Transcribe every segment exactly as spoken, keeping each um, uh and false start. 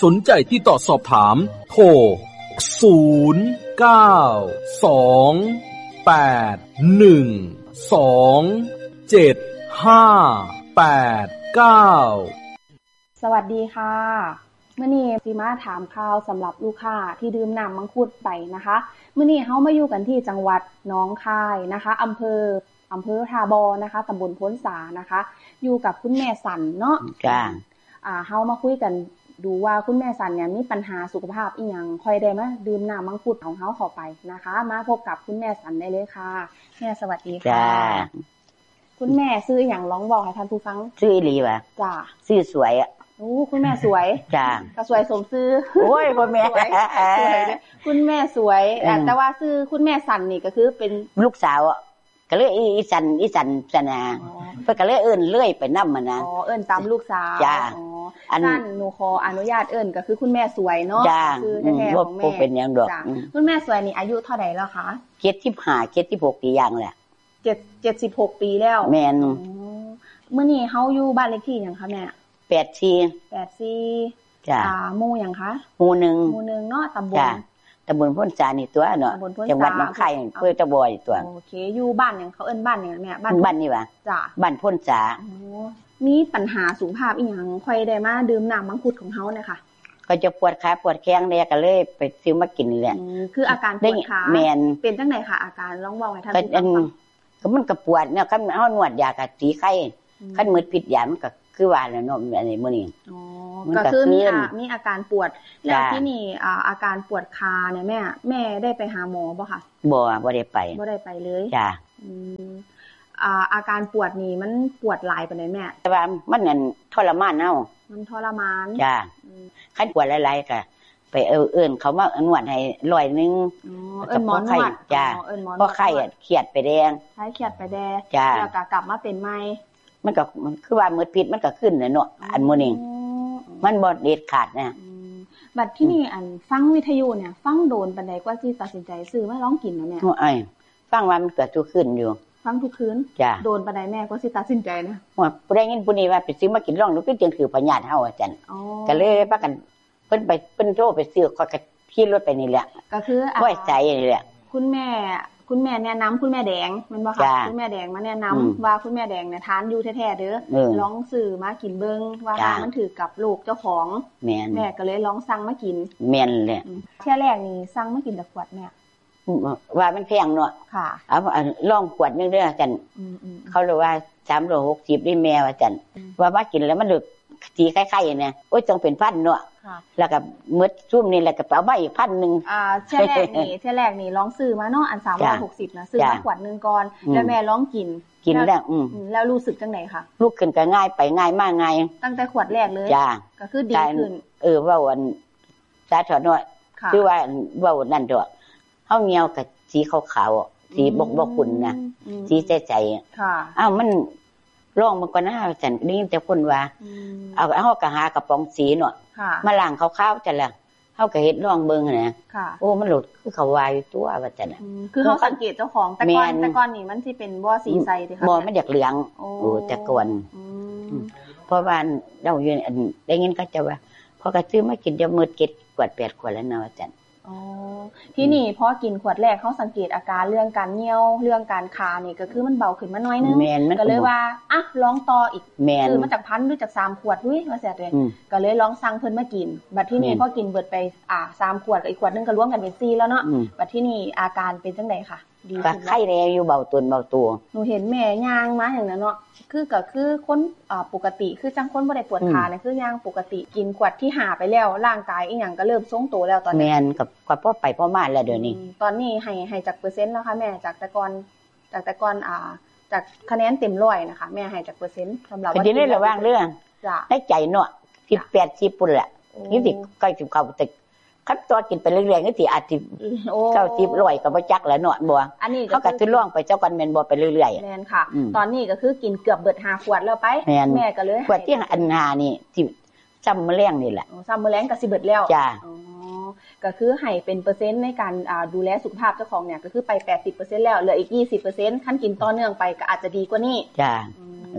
สนใจที่ต่อสอบถามโทรศูนย์ เก้า สอง แปด หนึ่ง สอง เจ็ด ห้า แปด เก้าสวัสดีค่ะมื้อนี้สิมาถามข่าวสำหรับลูกค้าที่ดื่มน้ำมังคุดไปนะคะมื้อนี้เฮามาอยู่กันที่จังหวัดหนองคายนะคะอำเภออำเภอทาบอนะคะตำบลพ้นสานะคะอยู่กับคุณแม่สันเนาะจ้าอ่าเฮามาคุยกันดูว่าคุณแม่สันเนี่ยมีปัญหาสุขภาพอีหยังค่อยได้มาดื่มน้ำมังคุดของเฮาเข้าไปนะคะมาพบกับคุณแม่สันได้เลยค่ะแม่สวัสดีค่ะจ้าคุณแม่ซื้ออีหยังร้องบอกให้ท่านผู้ฟังซื้ออีหลีว่ะจ้าซื้อสวยอ่ะโอ้คุณแม่สวยจ้าก็สวยสมชื่อโอ้ยพ่อแม่สวยคุณแม่สวยแต่ว่าชื่อคุณแม่สันนี่ก็คือเป็นลูกสาวอ่ะก็เลยอีสันอีสันสนาเพิ่นก็เลยเอิ้นเลื่อยไปนำมันนะอ๋อเอิ้นตามลูกสาวจ้าอ๋ออันนั้นหนูขออนุญาตเอิ้นก็คือคุณแม่สวยเนาะคือแท้ๆของแม่เป็นหยังดอกคุณแม่สวยนี่อายุเท่าใดแล้วคะเจ็ดสิบห้า เจ็ดสิบหกปีอย่างแหละเจ็ด เจ็ดสิบหกปีแล้วแม่นอ๋อมื้อนี้เฮาอยู่บ้านเลขที่หยังคะแม่แปดสี่แปดสี่จ้าอ่าหมู่หยังคะหมู่หนึ่งหมู่หนึ่งเนาะตำบลจ้าตำบลพ้นสานี่ตัวเนาะจังหวัดหนองคายอำเภอตะบอยตัวโอเคอยู่บ้านหยังเขาเอิ้นบ้านหยังแม่บ้านบ้านนี่ว่ะจ้ะบ้านพ้นสาอ๋อมีปัญหาสุขภาพอีหยังค่อยได้มาดื่มน้ำมังคุดของเฮาเนี่ยค่ะก็จะปวดขาปวดแข้งแน่ก็เลยไปซื้อมากินแหละคืออาการปวดขาแม่นเป็นจังได๋ค่ะอาการลองเว้าให้ท่านผู้ฟังก็มันก็ปวดเนี่ยคันเฮานวดยาก็สีไข้คันมืดผิดยามันก็คือว่าแล้วเนาะอันนี้มื้อนี้อ๋อก็คือมีมีอาการปวดแล้วที่นี่อ่าอาการปวดขาเนี่ยแม่แม่ได้ไปหาหมอบ่คะบ่บ่ได้ไปบ่ได้ไปเลยจ้ะอืมอ่าอาการปวดนี่มันปวดหลายปานใดแม่แต่ว่ามันนั่นทรมานเฮามันทรมานจ้ะคันปวดหลายๆก็ไปเอิ้นเขามานวดให้ร้อยนึงอ๋อเอิ้นหมอนวดจ้ะเพราะไข้เครียดไปแดงไข้เครียดไปแดงแล้วก็กลับมาเป็นใหม่มันก็มันคือว่ามืดพิษมันก็ขึ้นน่ะเนาะอันมื้อนี้มันบ่เด็ดขาดนะบัดที่นี่อันฟังวิทยุเนี่ยฟังโดนปานใดกว่าสิตัดสินใจซื้อมาลองกินน่ะแม่โอ้ยฟังว่ามันเกิดทุกคืนอยู่ฟังทุกคืนโดนปานใดแม่ก็สิตัดสินใจนะว่าผู้ใดยินผู้นี้ว่าไปซื้อมากินลองดูคือจังคือพญาติเฮาอาจารย์ก็เลยพากันเพิ่นไปเพิ่นโทรไปซื้อก็ขี่รถไปนี่แหละก็คือไว้ใจนี่แหละคุณแม่คุณแม่แนะนำคุณแม่แดงแม่นบ่คะคุณแม่แดงมาแนะนำว่าคุณแม่แดงเนี่ยทานอยู่แท้ๆเด้อลองซื้อมากินเบิ่งว่ามันถือกับลูกเจ้าของแม่แม่ก็เลยลองสั่งมากินแม่นแหละเที่ยแรกนี่สั่งมากินแต่ขวดแม่ว่ามันแพงเนาะค่ะเอาลองขวดนึงเด้ออาจารย์เขาเรียกว่าสามร้อยหกสิบนี่แม่ว่าอาจารย์ว่ามากินแล้วมันลึกสีคล้ายๆเนี่ยโอ๊ยต้องเป็นพันเนาะแล้วก็มืดซุ่มนี่แหละก็เอามาอีกพันนึงอ่าเที่ยแรกนี่เที่ยแรกนี่ลองซื้อมาเนาะอันสามร้อยหกสิบนะซื้อมาขวดนึงก่อนแล้วแม่ลองกินกินแล้วอืมแล้วรู้สึกจังได๋คะลุกขึ้นก็ง่ายไปง่ายมากง่ายตั้งแต่ขวดแรกเลยจ้าก็คือดีขึ้นเออว่าวันสาธารณะคือว่าว่านั่นดอกเฮาเหี่ยวกับสีขาวๆสีบกๆขุ่นน่ะสีใจๆค่ะอ้าวมันร้องมันก็น่าจันได้ยินแต่คนว่าเอาเฮาก็หากระป๋องสีเนาะมาล้างขาวๆจังล่ะเฮาก็เฮ็ดลองเบิ่งน่ะโอ้มันหลุดคือเขาว่าอยู่ตัวว่าจังน่ะคือเฮาสังเกตเจ้าของแต่ก่อนแต่ก่อนนี่มันสิเป็นบ่สีใสติค่ะบ่มันอยากเหลืองโอ้แต่ก่อนเพราะว่าเราอยู่อันได้ยินเขาจะว่าพอก็ซื้อมากินจะมืดเก็ดขวดแปดขวดแล้วเนาะจังอ๋อที่นี่พอกินขวดแรกเขาสังเกตอาการเรื่องการเหี่ยวเรื่องการคานี่ก็คือมันเบาขึ้นมาน้อยนึงก็เลยว่าอ่ะลองต่ออีกคือมาจากพันหรือจากสามขวดด้วยว่าแซ่ตัวเองก็เลยลองสั่งเพิ่นมากินบัดที่นี่พอกินเบิดไปอ่าสามขวดกับอีกขวดนึงก็รวมกันเป็นสี่แล้วเนาะบัดที่นี่อาการเป็นจังได๋ค่ะดีขึ้นไข้แน่อยู่เบาตนเบาตัวหนูเห็นแม่ย่างมาอย่างนั้นเนาะคือก็คือคนอ่าปกติคือจังคนบ่ได้ปวดขาเนี่ยคือย่างปกติกินขวดที่ห้าไปแล้วร่างกายอีหยังก็เริ่มทรงตัวแล้วตอนนี้แม่นกับกับพอไปพอมาแล้วเดี๋ยวนี้ตอนนี้ให้ให้จักเปอร์เซ็นต์แล้วค่ะแม่จากแต่ก่อนจากแต่ก่อนอ่าจากคะแนนเต็มร้อยนะคะแม่ให้จักเปอร์เซ็นต์สำหรับว่าที่นี่ระว่างเรื่องจ้ะให้ใจเนาะสิบแปด สิบปุ่นแหละนี่สิใกล้สิบเข้าตึกคันตัวกินไปเรื่อยๆนี่สิอาจสิเก้าสิบ ร้อยก็บ่จักแล้วเนาะบ่อันนี้เขาก็สิล่องไปเจ้ากันแม่นบ่ไปเรื่อยๆแม่นค่ะตอนนี้ก็คือกินเกือบเบิดห้าขวดแล้วไปแม่ก็เลยขวดที่อันห้านี่สิซ้ำมื้อแลงนี่แหละอ๋อซ้ำมื้อแลงก็สิเบิดแล้วจ้ะอ๋อก็คือให้เป็นเปอร์เซ็นต์ในการอ่าดูแลสุขภาพเจ้าของเนี่ยก็คือไป แปดสิบเปอร์เซ็นต์ แล้วเหลืออีก ยี่สิบเปอร์เซ็นต์ คันกินต่อเนื่องไปก็อาจจะดีกว่านี้จ้ะ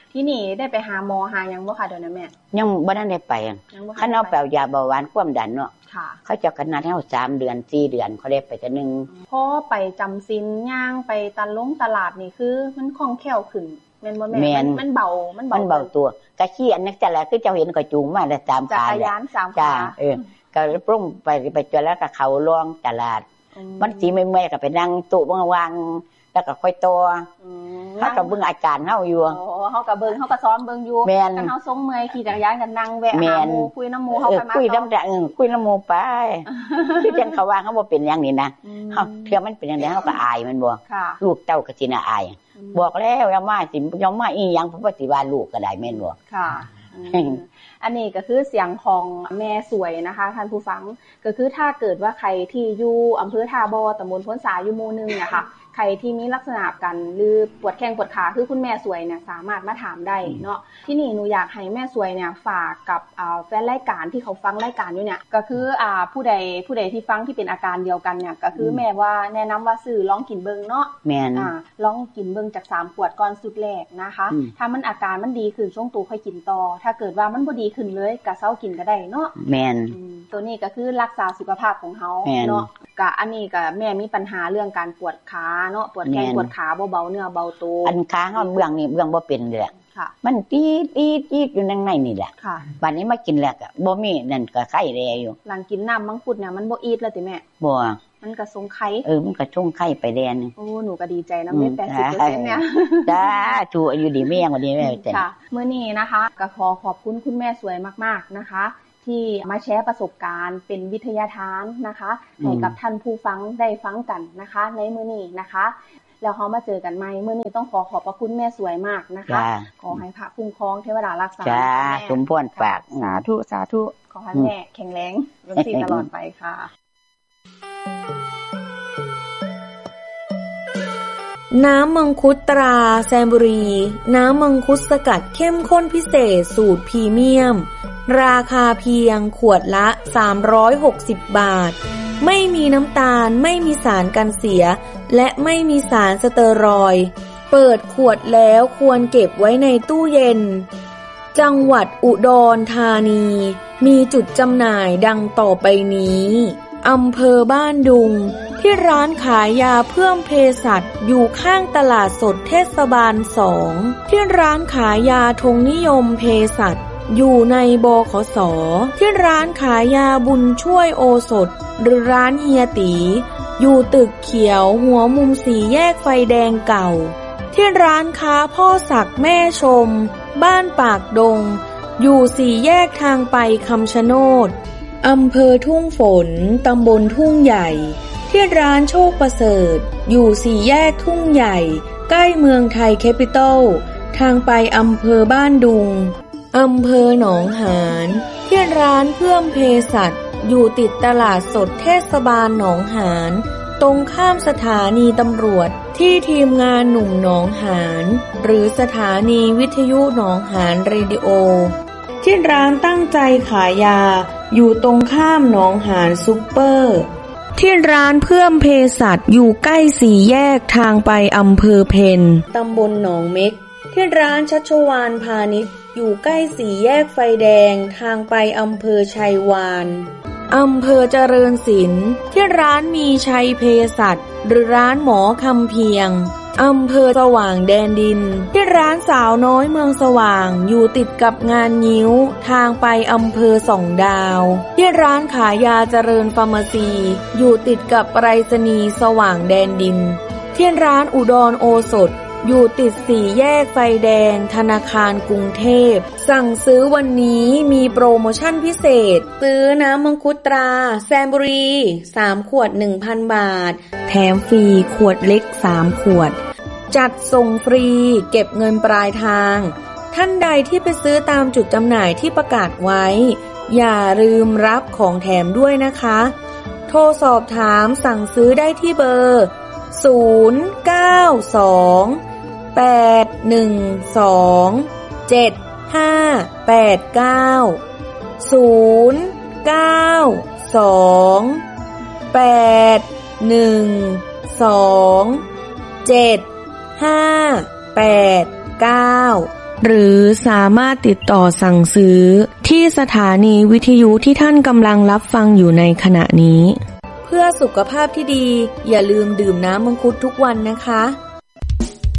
ที่นี่ได้ไปหาหมอหายังบ่ค่ะเดี๋ยวนะแม่ยังบ่ทันได้ไปคันเอาแปลยาเบาหวานความดันเนาะเขาจะกนัดให้เราสามเดือนสี่เดือนเขาได้ไปจะนึงพอไปจำศีลย่างไปตลงตลาดนี่คือมันคล่องแคล่วขึ้นแม่นบ่แม่มันเบามันเบามันเบาตัวกะขี้อันนักจังแหละคือเจ้าเห็นก็จูงมาแต่ตามขาจักรยานสามขาเออก็ปรุงไปไปจนแล้วก็เขาล่องตลาดมันสิเมื่อยๆก็ไปนั่งโต๊ะวางๆแล้วก็ค่อยตัวเฮาก็เบิ่งอาจารย์เฮาอยู่อ๋อเฮาก็เบิ่งเฮาก็ซ้อมเบิ่งอยู่คันเฮาทรงเมื่อยขี่จักรยานกันนั่งแวะหาหมู่คุยน้ำหมู่เฮาไปมาคุยน้ำเออคุยน้ำหมู่ไปคือจังเขาว่าเขาบ่เป็นอย่างนี้นะเฮาเทื่อมันเป็นจังได๋เฮาก็อายมันบ่ลูกเต้าก็สิน่าอายบอกแล้วอย่ามาสิอย่ามาอีหยังเพราะว่าสิว่าลูกก็ได้แม่นบ่ค่ะอันนี้ก็คือเสียงของแม่สวยนะคะท่านผู้ฟังก็คือถ้าเกิดว่าใครที่อยู่อำเภอท่าบ่อตำบลพ้นสายอยู่หมู่หนึ่งเนี่ยค่ะใครที่มีลักษณะกันหรือปวดแข้งปวดขาคือคุณแม่สวยเนี่ยสามารถมาถามได้เนาะที่นี่หนูอยากให้แม่สวยเนี่ยฝากกับแฟนรายการที่เขาฟังรายการอยู่เนี่ยก็คืออ่าผู้ใดผู้ใดที่ฟังที่เป็นอาการเดียวกันเนี่ยก็คือแม่ว่าแนะนำว่าซื้อลองกินเบิ่งเนาะแม่นอ่าลองกินเบิ่งจากสามขวดก่อนสุดแรกนะคะถ้ามันอาการมันดีขึ้นช่วงตู่ค่อยกินต่อถ้าเกิดว่ามันบ่ดีขึ้นเลยก็เซากินก็ได้เนาะแม่นตัวนี้ก็คือรักษาสุขภาพของเฮาเนาะก็อันนี้ก็แม่มีปัญหาเรื่องการปวดขาเนาะปวดแข้งปวดขาเบาๆเนื้อเบาตัวอันขาเฮาเบื้องนี่เบื้องบ่เป็นเลยค่ะมันตีดๆๆอยู่ในในนี่แหละค่ะบัดนี้มากินแล้วก็บ่มีนั่นก็ไข้แลอยู่หลังกินน้ำมังคุดเนี่ยมันบ่อีดแล้วติแม่บ่มันก็ทรงไข้เออมันก็ทรงไข้ไปแดนนึงโอ้หนูก็ดีใจนำเด้ แปดสิบเปอร์เซ็นต์ เนี่ยจ้าถูอายุดีแม่งว่าดีแม่จ้ะค่ะมื้อนี้นะคะก็ขอขอบคุณคุณแม่สวยมากๆนะคะที่มาแชร์ประสบการณ์เป็นวิทยาทานนะคะให้กับท่านผู้ฟังได้ฟังกันนะคะในมื้อนี้นะคะแล้วเฮามาเจอกันใหม่มื้อนี้ต้องขอขอบพระคุณแม่สวยมากนะคะขอให้พระคุ้มครองเทวดารักษาจ้าสมพรฝากสาธุสาธุขอให้แม่แข็งแรงรักษาตลอดไปค่ะน้ำมังคุดตราแซมบุรีน้ำมังคุดสกัดเข้มข้นพิเศษสูตรพรีเมียมราคาเพียงขวดละสามร้อยหกสิบบาทไม่มีน้ำตาลไม่มีสารกันเสียและไม่มีสารสเตอรอยด์เปิดขวดแล้วควรเก็บไว้ในตู้เย็นจังหวัดอุดรธานีมีจุดจำหน่ายดังต่อไปนี้อำเภอบ้านดุงที่ร้านขายยาเพิ่มเภสัชอยู่ข้างตลาดสดเทศบาลสองที่ร้านขายยาธงนิยมเภสัชอยู่ในบขส.ที่ร้านขายยาบุญช่วยโอสถหรือร้านเฮียตีอยู่ตึกเขียวหัวมุมสี่แยกไฟแดงเก่าที่ร้านค้าพ่อศักดิ์แม่ชมบ้านปากดงอยู่สี่แยกทางไปคำชะโนดอำเภอทุ่งฝนตำบลทุ่งใหญ่ที่ร้านโชคประเสริฐอยู่สี่แยกทุ่งใหญ่ใกล้เมืองไทยแคปิตอลทางไปอำเภอบ้านดุงอำเภอหนองหานที่ร้านเพิ่มเภสัชอยู่ติดตลาดสดเทศบาลหนองหานตรงข้ามสถานีตำรวจที่ทีมงานหนุ่มหนองหานหรือสถานีวิทยุหนองหานเรดิโอที่ร้านตั้งใจขายยาอยู่ตรงข้ามหนองหานซุปเปอร์ที่ร้านเพิ่มเภสัชอยู่ใกล้สี่แยกทางไปอำเภอเพนตำบลหนองเม็กที่ร้านชัชวาลพาณิชย์อยู่ใกล้สี่แยกไฟแดงทางไปอำเภอชัยวานอำเภอเจริญศิลป์ที่ร้านมีชัยเภสัชหรือร้านหมอคำเพียงอำเภอสว่างแดนดินที่ร้านสาวน้อยเมืองสว่างอยู่ติดกับงานงิ้วทางไปอำเภอสองดาวที่ร้านขายยาเจริญฟาร์มาซีอยู่ติดกับไปรษณีย์สว่างแดนดินที่ร้านอุดรโอสถอยู่ติดสี่แยกไฟแดงธนาคารกรุงเทพสั่งซื้อวันนี้มีโปรโมชั่นพิเศษซื้อน้ำมังคุดตราแซมบุรีสามขวด หนึ่งพัน บาทแถมฟรีขวดเล็กสามขวดจัดส่งฟรีเก็บเงินปลายทางท่านใดที่ไปซื้อตามจุดจำหน่ายที่ประกาศไว้อย่าลืมรับของแถมด้วยนะคะโทรสอบถามสั่งซื้อได้ที่เบอร์ศูนย์ เก้า สอง แปด หนึ่ง สอง เจ็ด ห้า แปด เก้า ศูนย์ เก้า สอง แปด หนึ่ง สอง เจ็ด ห้า แปด เก้าหรือสามารถติดต่อสั่งซื้อที่สถานีวิทยุที่ท่านกำลังรับฟังอยู่ในขณะนี้เพื่อสุขภาพที่ดีอย่าลืมดื่มน้ำมังคุดทุกวันนะคะ